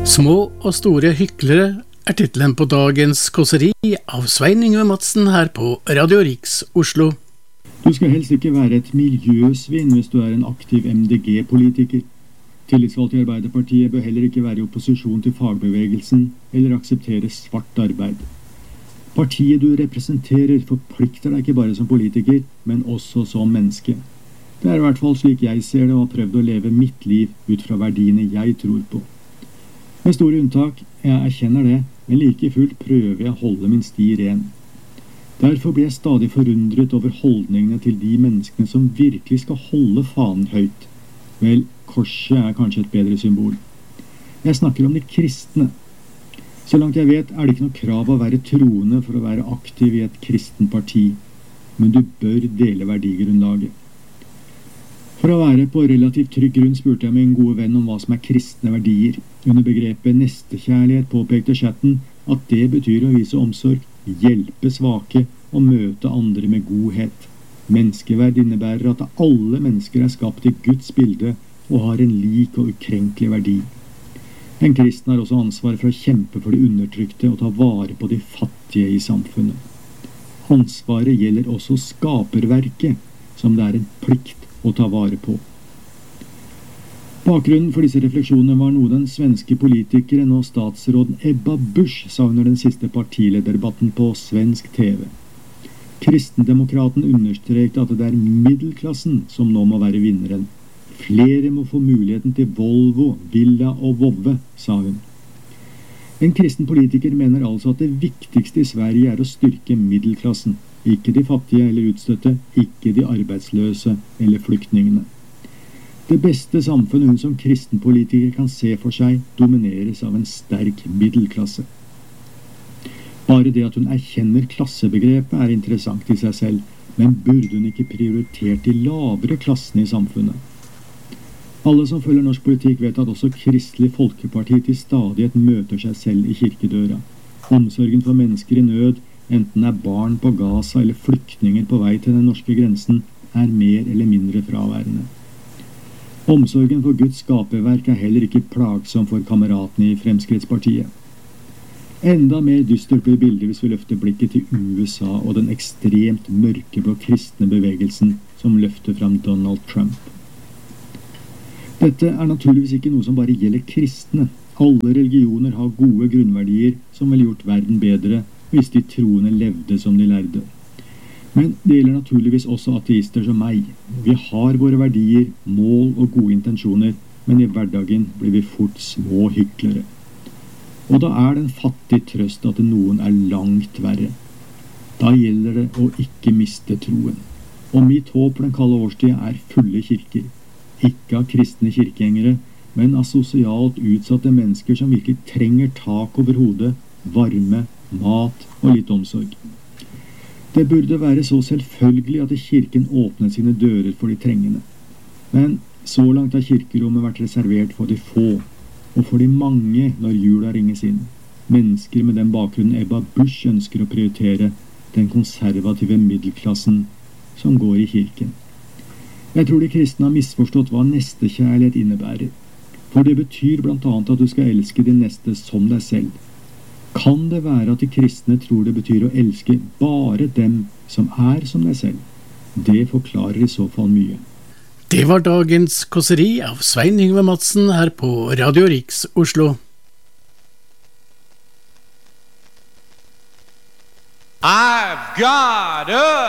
Små og store hyklere titlen på dagens kåseri av Svein Yngve Madsen her på Radio Riks Oslo. Du skal helst ikke være et miljøsvin hvis du en aktiv MDG-politiker. Tillitsvalgt i Arbeiderpartiet bør heller ikke være i opposisjon til fagbevegelsen eller akseptere svart arbeid. Partiet du representerer forplikter deg ikke bare som politiker, men også som menneske. Det i hvert fall slik jeg ser det og har prøvd å leve mitt liv ut fra verdiene jeg tror på. Med store unntak, jeg erkjenner det, men like fullt prøver jeg å holde min sti ren. Derfor blir jeg stadig forundret over holdningene til de menneskene som virkelig skal holde fanen høyt. Vel, korset kanskje et bedre symbol. Jeg snakker om de kristne. Så langt jeg vet det ikke noe krav å være troende for å være aktiv i et kristen parti, men du bør dele verdigrunnlaget. For å være på relativt trygg grunn spurte jeg min gode venn om hva som kristne verdier. Under begrepet nestekjærlighet påpekte chatten at det betyr å vise omsorg, hjelpe svake og møte andre med godhet. Menneskeverd innebærer at alle mennesker skapt i Guds bilde og har en lik og ukrenkelig verdi. En kristen har også ansvar for å kjempe for de undertrykte og ta vare på de fattige i samfunnet. Ansvaret gjelder også skaperverket, som det en plikt å ta vare på. Bakgrunnen for disse refleksjonene var noe den svenske politikeren og statsråden Ebba Busch sa under den siste partilederdebatten på svensk TV. Kristendemokraten understrekte at det middelklassen som nå må være vinneren. Flere må få muligheten til Volvo, villa og vovve, sa hun. En kristen politiker mener altså at det viktigste i Sverige å styrke middelklassen, ikke de fattige eller utstøtte, ikke de arbeidsløse eller flyktningene. Det beste samfunnet hun som kristen politiker kan se for seg, domineres av en sterk middelklasse. Bare det at hun erkjenner klassebegrepet interessant i seg selv, men burde hun ikke prioritert de lavere klassene i samfunnet? Alle som følger norsk politikk vet at også Kristelig Folkeparti til stadighet møter seg selv i kirkedøra. Omsorgen for mennesker i nød, enten barn på Gaza eller flyktninger på vei til den norske grensen, mer eller mindre fraværende. Omsorgen for Guds skaperverk heller ikke plagsom for kameratene i Fremskrittspartiet. Enda mer dystert blir bildet hvis vi løfter blikket til USA og den ekstremt mørkeblå kristne bevegelsen som løfter fram Donald Trump. Dette naturligvis ikke noe som bare gjelder kristne. Alle religioner har gode grunnverdier som ville gjort verden bedre hvis de troende levde som de lærde. Men det gjelder naturligvis også ateister som meg. Vi har våre verdier, mål og gode intensjoner, men i hverdagen blir vi fort små hyklere. Og da det en fattig trøst at noen langt verre. Da gjelder det å ikke miste troen. Og mitt håp for den kalde årstid fulle kirker. Ikke av kristne kirkegjengere, men av sosialt utsatte mennesker som virkelig trenger tak over hodet, varme, mat og litt omsorg. Det burde være så selvfølgelig at kirken åpnet sine dører for de trengende. Men så langt har kirkerommet vært reservert for de få, og for de mange når jula ringes inn. Mennesker med den bakgrunnen Ebba Busch ønsker å prioritere, den konservative middelklassen som går i kirken. Jeg tror de kristne har misforstått hva nestekjærlighet innebærer. For det betyr blant annet at du skal elske din neste som deg selv. Kan det være at de kristne tror det betyr å elske bare dem som som deg selv? Det forklarer i så fall mye. Det var dagens kåseri av Svein Yngve Madsen her på Radio Riks Oslo. I've got a